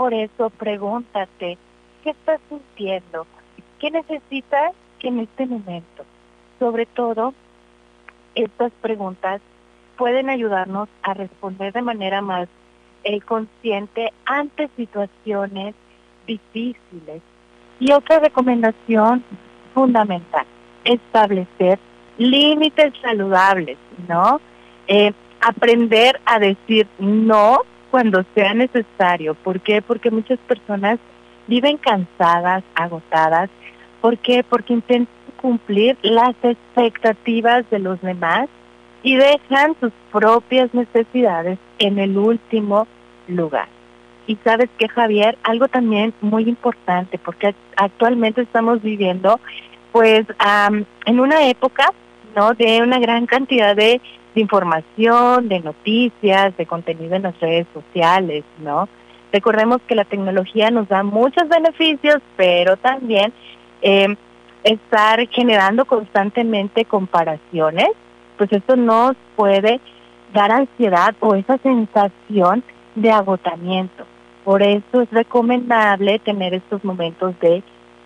por eso pregúntate, ¿qué estás sintiendo? ¿Qué necesitas en este momento? Sobre todo, estas preguntas pueden ayudarnos a responder de manera más consciente ante situaciones difíciles. Y otra recomendación fundamental, establecer límites saludables, ¿no? Aprender a decir no cuando sea necesario. ¿Por qué? Porque muchas personas viven cansadas, agotadas. ¿Por qué? Porque intentan cumplir las expectativas de los demás y dejan sus propias necesidades en el último lugar. Y sabes qué, Javier, algo también muy importante, porque actualmente estamos viviendo pues en una época, ¿no?, de una gran cantidad de información, de noticias, de contenido en las redes sociales, ¿no? Recordemos que la tecnología nos da muchos beneficios, pero también estar generando constantemente comparaciones, pues esto nos puede dar ansiedad o esa sensación de agotamiento. Por eso es recomendable tener estos momentos de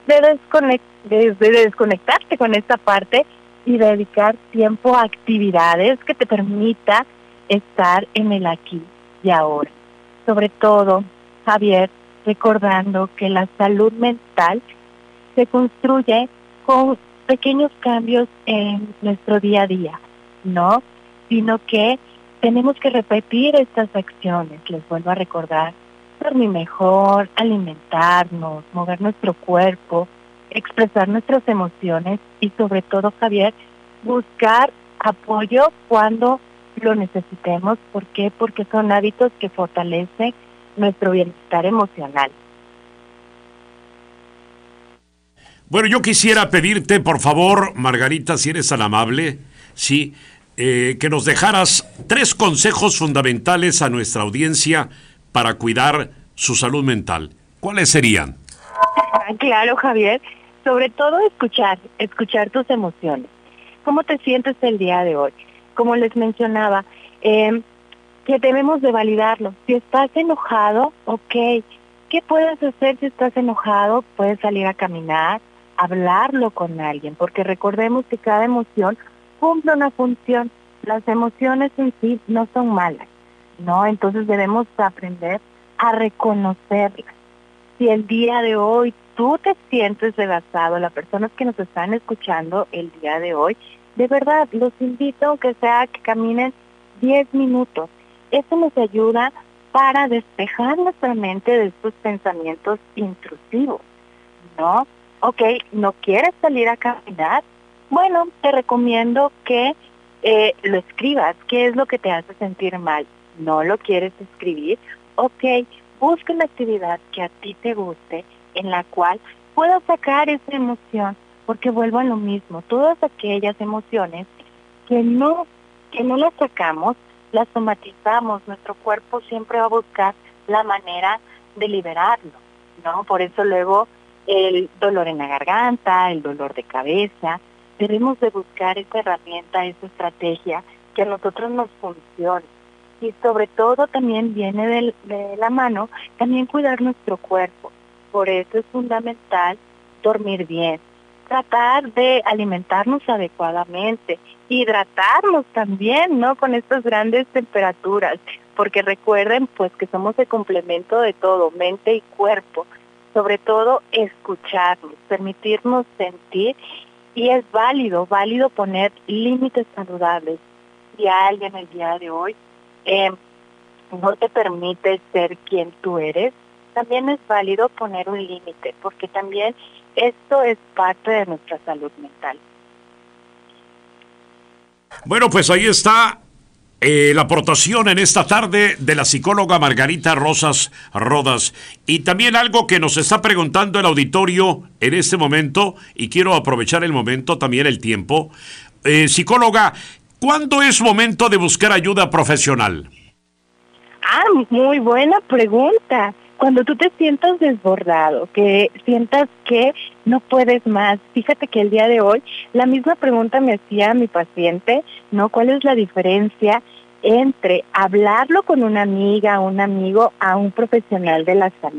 desconectarte con esta parte y dedicar tiempo a actividades que te permita estar en el aquí y ahora. Sobre todo, Javier, recordando que la salud mental se construye con pequeños cambios en nuestro día a día, ¿no? Sino que tenemos que repetir estas acciones, les vuelvo a recordar: dormir mejor, alimentarnos, mover nuestro cuerpo, expresar nuestras emociones y sobre todo, Javier, buscar apoyo cuando lo necesitemos. ¿Por qué? Porque son hábitos que fortalecen nuestro bienestar emocional. Bueno, yo quisiera pedirte, por favor, Margarita, si eres tan amable, sí, que nos dejaras 3 consejos fundamentales a nuestra audiencia para cuidar su salud mental. ¿Cuáles serían? Claro, Javier. Sobre todo escuchar tus emociones. ¿Cómo te sientes el día de hoy? Como les mencionaba, que debemos de validarlo. Si estás enojado, ok. ¿Qué puedes hacer si estás enojado? Puedes salir a caminar, hablarlo con alguien, porque recordemos que cada emoción cumple una función. Las emociones en sí no son malas, ¿no? Entonces debemos aprender a reconocerlas. Si el día de hoy tú te sientes devastado, las personas que nos están escuchando el día de hoy, de verdad, los invito que sea que caminen 10 minutos. Eso nos ayuda para despejar nuestra mente de estos pensamientos intrusivos, ¿no? Ok, ¿no quieres salir a caminar? Bueno, te recomiendo que lo escribas. ¿Qué es lo que te hace sentir mal? ¿No lo quieres escribir? Ok, busca una actividad que a ti te guste, en la cual puedas sacar esa emoción, porque vuelvo a lo mismo, todas aquellas emociones que no las sacamos, las somatizamos, nuestro cuerpo siempre va a buscar la manera de liberarlo, ¿no? Por eso luego el dolor en la garganta, el dolor de cabeza, debemos de buscar esa herramienta, esa estrategia que a nosotros nos funcione. Y sobre todo también viene de la mano también cuidar nuestro cuerpo. Por eso es fundamental dormir bien, tratar de alimentarnos adecuadamente, hidratarnos también, ¿no?, con estas grandes temperaturas, porque recuerden pues que somos el complemento de todo, mente y cuerpo. Sobre todo escucharnos, permitirnos sentir, y es válido poner límites saludables. Si alguien el día de hoy no te permite ser quien tú eres, también es válido poner un límite, porque también esto es parte de nuestra salud mental. Bueno, pues ahí está la aportación en esta tarde de la psicóloga Margarita Rosas Rodas. Y también algo que nos está preguntando el auditorio en este momento, y quiero aprovechar el momento, también el tiempo. Psicóloga, ¿cuándo es momento de buscar ayuda profesional? Muy buena pregunta. Cuando tú te sientas desbordado, que sientas que no puedes más. Fíjate que el día de hoy la misma pregunta me hacía mi paciente, ¿no? ¿Cuál es la diferencia entre hablarlo con una amiga, un amigo, a un profesional de la salud?